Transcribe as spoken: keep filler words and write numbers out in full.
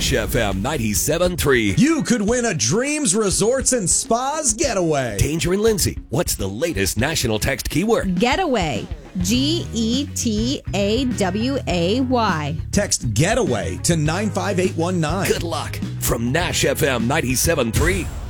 Nash F M ninety-seven point three. You could win a Dreams Resorts and Spas getaway. Danger and Lindsay, what's the latest national text keyword? Getaway. G E T A W A Y. Text getaway to nine five eight one nine. Good luck from Nash F M ninety-seven point three.